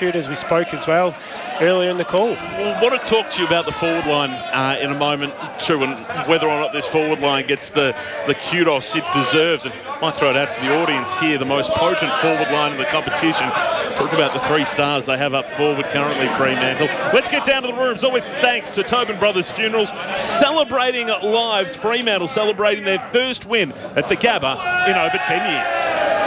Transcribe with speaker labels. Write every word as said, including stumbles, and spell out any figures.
Speaker 1: attitude, as we spoke as well earlier in the call.
Speaker 2: Well, I want to talk to you about the forward line uh, in a moment too, and whether or not this forward line gets the, the kudos it deserves. And I might throw it out to the audience here, the most potent forward line in the competition. Talk about the three stars they have up forward currently, Fremantle. Let's get down to the rooms, all with thanks to Tobin Brothers Funerals, celebrating lives. Fremantle celebrating their first win at the Gabba in over ten years.